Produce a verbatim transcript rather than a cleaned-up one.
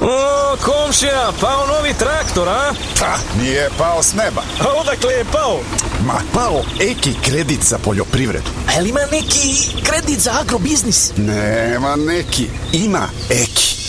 O, komšija, pao novi traktor, a? Pa, nije pao s neba. A odakle je pao? Ma, pao Eki kredit za poljoprivredu. A li ima neki kredit za agrobiznis? Nema neki, ima Eki.